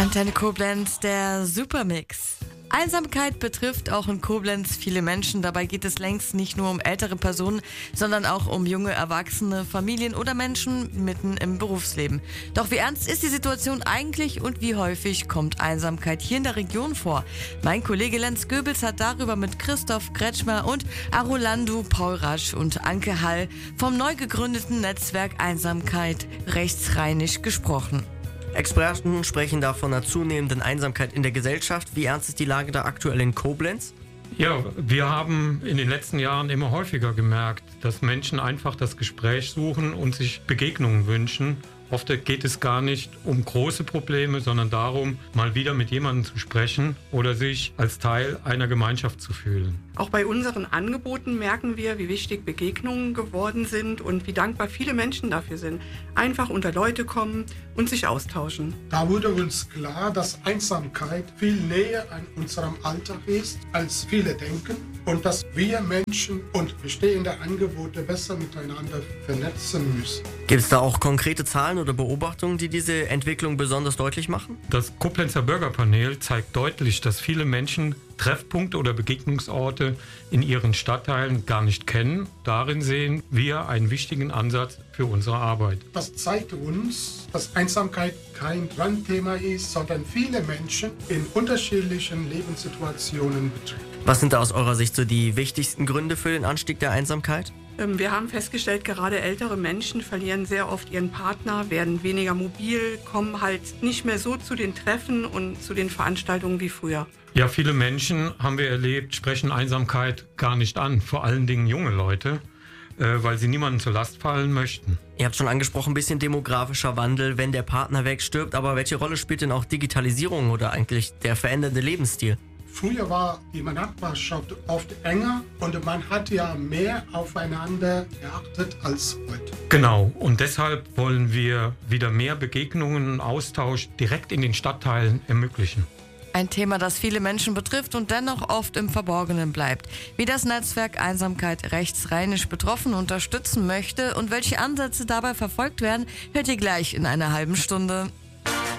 Antenne Koblenz, der Supermix. Einsamkeit betrifft auch in Koblenz viele Menschen. Dabei geht es längst nicht nur um ältere Personen, sondern auch um junge Erwachsene, Familien oder Menschen mitten im Berufsleben. Doch wie ernst ist die Situation eigentlich und wie häufig kommt Einsamkeit hier in der Region vor? Mein Kollege Lenz Goebels hat darüber mit Christoph Kretschmer und Arolandu Paurasch und Anke Hall vom neu gegründeten Netzwerk Einsamkeit rechtsrheinisch gesprochen. Experten sprechen da von einer zunehmenden Einsamkeit in der Gesellschaft. Wie ernst ist die Lage da aktuell in Koblenz? Ja, wir haben in den letzten Jahren immer häufiger gemerkt, dass Menschen einfach das Gespräch suchen und sich Begegnungen wünschen. Oft geht es gar nicht um große Probleme, sondern darum, mal wieder mit jemandem zu sprechen oder sich als Teil einer Gemeinschaft zu fühlen. Auch bei unseren Angeboten merken wir, wie wichtig Begegnungen geworden sind und wie dankbar viele Menschen dafür sind. Einfach unter Leute kommen und sich austauschen. Da wurde uns klar, dass Einsamkeit viel näher an unserem Alltag ist, als viele denken. Und dass wir Menschen und bestehende Angebote besser miteinander vernetzen müssen. Gibt es da auch konkrete Zahlen oder Beobachtungen, die diese Entwicklung besonders deutlich machen? Das Koblenzer Bürgerpanel zeigt deutlich, dass viele Menschen Treffpunkte oder Begegnungsorte in ihren Stadtteilen gar nicht kennen. Darin sehen wir einen wichtigen Ansatz für unsere Arbeit. Das zeigt uns, dass Einsamkeit kein Randthema ist, sondern viele Menschen in unterschiedlichen Lebenssituationen betrifft. Was sind da aus eurer Sicht so die wichtigsten Gründe für den Anstieg der Einsamkeit? Wir haben festgestellt, gerade ältere Menschen verlieren sehr oft ihren Partner, werden weniger mobil, kommen halt nicht mehr so zu den Treffen und zu den Veranstaltungen wie früher. Ja, viele Menschen, haben wir erlebt, sprechen Einsamkeit gar nicht an, vor allen Dingen junge Leute, weil sie niemandem zur Last fallen möchten. Ihr habt schon angesprochen, ein bisschen demografischer Wandel, wenn der Partner wegstirbt, aber welche Rolle spielt denn auch Digitalisierung oder eigentlich der verändernde Lebensstil? Früher war die Nachbarschaft oft enger und man hat ja mehr aufeinander geachtet als heute. Genau, und deshalb wollen wir wieder mehr Begegnungen und Austausch direkt in den Stadtteilen ermöglichen. Ein Thema, das viele Menschen betrifft und dennoch oft im Verborgenen bleibt. Wie das Netzwerk Einsamkeit rechtsrheinisch Betroffene unterstützen möchte und welche Ansätze dabei verfolgt werden, hört ihr gleich in einer halben Stunde.